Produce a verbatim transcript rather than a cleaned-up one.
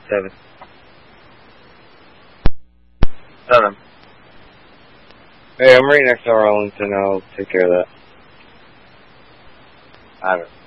Seven. Seven. Hey, I'm right next to Arlington. I'll take care of that. I don't know.